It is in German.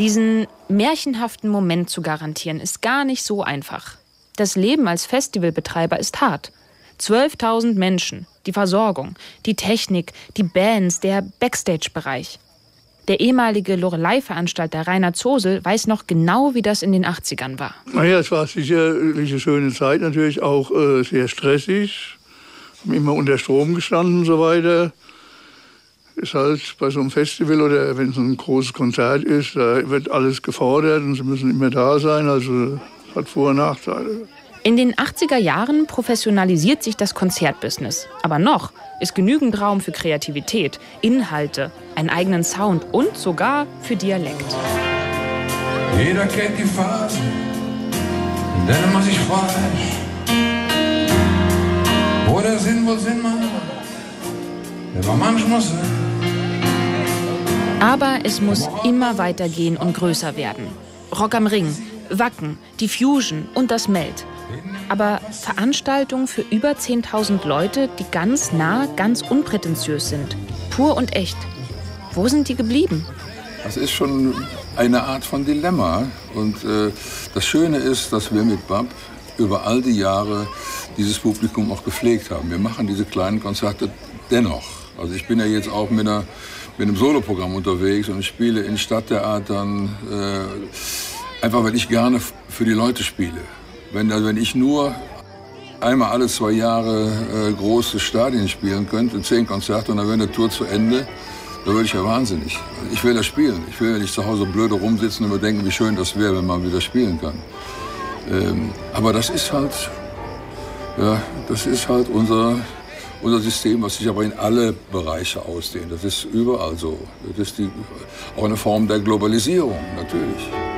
Diesen märchenhaften Moment zu garantieren, ist gar nicht so einfach. Das Leben als Festivalbetreiber ist hart. 12.000 Menschen, die Versorgung, die Technik, die Bands, der Backstage-Bereich. Der ehemalige Loreley-Veranstalter Rainer Zosel weiß noch genau, wie das in den 80ern war. Naja, es war sicherlich eine schöne Zeit, natürlich auch sehr stressig. Haben immer unter Strom gestanden und so weiter. Ist halt bei so einem Festival oder wenn so ein großes Konzert ist, da wird alles gefordert und sie müssen immer da sein. Also hat Vor- und Nachteile. In den 80er Jahren professionalisiert sich das Konzertbusiness. Aber noch ist genügend Raum für Kreativität, Inhalte, einen eigenen Sound und sogar für Dialekt. Jeder kennt die Phasen, in denen man sich fragt, wo der Sinn macht, der war manchmal so. Aber es muss immer weitergehen und größer werden. Rock am Ring, Wacken, die Fusion und das Melt. Aber Veranstaltungen für über 10.000 Leute, die ganz nah, ganz unprätentiös sind. Pur und echt. Wo sind die geblieben? Das ist schon eine Art von Dilemma. Und das Schöne ist, dass wir mit BAP über all die Jahre dieses Publikum auch gepflegt haben. Wir machen diese kleinen Konzerte dennoch. Also ich bin ja jetzt auch mit einem Soloprogramm unterwegs und ich spiele in Stadttheatern, einfach weil ich gerne für die Leute spiele. Wenn ich nur einmal alle 2 Jahre große Stadien spielen könnte, 10 Konzerte und dann wäre eine Tour zu Ende, da würde ich ja wahnsinnig. Ich will das spielen. Ich will ja nicht zu Hause blöde rumsitzen und mir denken, wie schön das wäre, wenn man wieder spielen kann. Aber das ist halt unser System, was sich aber in alle Bereiche ausdehnt. Das ist überall so. Das ist auch eine Form der Globalisierung, natürlich.